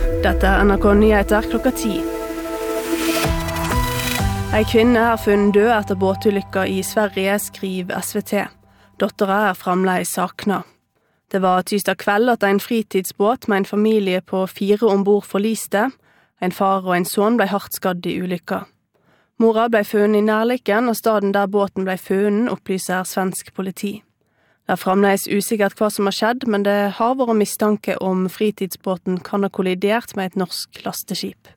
Dette NRK Nyheter klokka 10. En kvinne er funnet død etter båtulykka i Sverige, skriver SVT. Dottera er fremdeles savnet. Det var tirsdag kveld at en fritidsbåt med en familie på 4 ombord forliste. En far og en sønn ble hardt skadd i ulykka. Mora ble funnet i nærliggende, og staden der båten ble funnet, opplyser svensk politi. Det er fremdeles usikkert hva som har skjedd, men det har vært mistanke om fritidsbåten kan ha kollidert med et norsk lasteskip.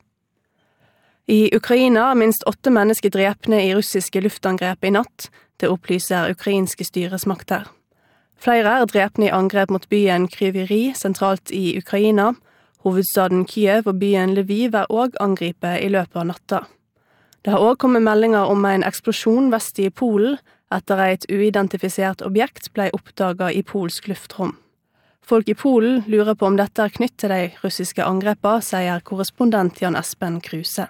I Ukraina er minst 8 mennesker drepne i russiske luftangrep i natt. Det opplyser ukrainske styresmakter. Flere er drepne i angrep mot byen Kryvyi, sentralt i Ukraina. Hovedstaden Kyiv og byen Lviv er også angrepet i løpet av natta. Det har også kommet meldinger om en eksplosjon vest i Polen, etter et uidentifisert objekt ble oppdaget i polsk luftrom. Folk i Polen lurer på om dette er knytt til de russiske angrepene, sier korrespondent Jan Espen Kruse.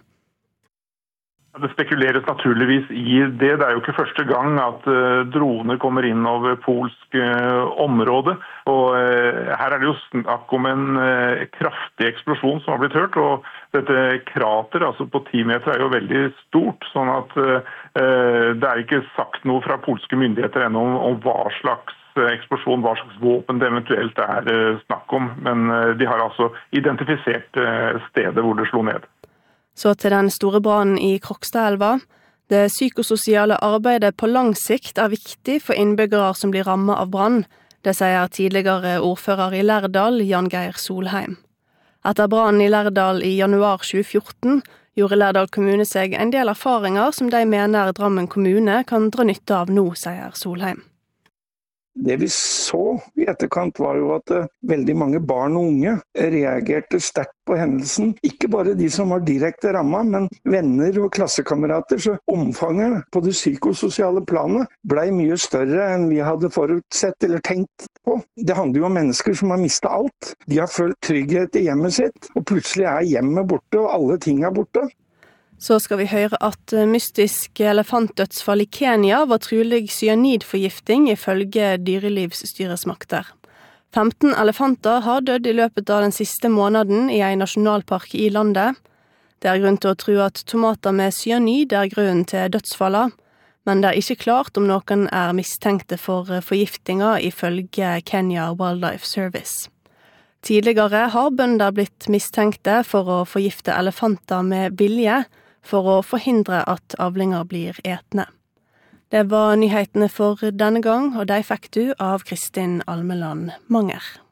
Det spekuleres naturligvis i det. Det er jo ikke første gang at droner kommer inn over polsk område. Og her er det jo snakk om en kraftig eksplosjon som har blitt hørt. Og dette krater, altså på 10 meter, er jo veldig stort. Sånn at det er ikke sagt noe fra polske myndigheter ennå om hva slags eksplosjon, hva slags våpen det eventuelt er snakk om. Men de har altså identifisert stedet hvor det slo ned. Så til den store brannen i Krokstadelva. Det psykososiale arbeidet på lang sikt er viktig for innbyggere som blir rammet av brann. Det sier tidligere ordfører i Lærdal, Jan Geir Solheim. Etter brannen i Lærdal i januar 2014 gjorde Lærdal kommune seg en del erfaringer som de mener Drammen kommune kan dra nytte av nå, sier Solheim. Det vi så i etterkant var jo at veldig mange barn og unge reagerte sterkt på hendelsen. Ikke bare de som var direkte rammet, men venner og klassekamerater. Så omfanget på det psykososiale planet ble mye større enn vi hadde forutsett eller tenkt på. Det handler jo om mennesker som har mistet alt. De har følt trygghet i hjemmet sitt, og plutselig er hjemmet borte, og alle ting er borte. Så skal vi høre at mystisk elefantdødsfall i Kenya var trolig cyanidforgifting ifølge dyrelivsstyresmakter. 15 elefanter har dødd i løpet av den siste måneden i en nasjonalpark i landet. Det er grunn til å tro at tomater med cyanid er grunnen til dødsfallet, men det er ikke klart om noen er mistenkte for forgiftinger ifølge Kenya Wildlife Service. Tidligere har bønder blitt mistenkte for å forgifte elefanter med vilje, for å forhindre at avlinger blir etne. Det var nyhetene for denne gang, og de fikk du av Kristin Almeland Manger.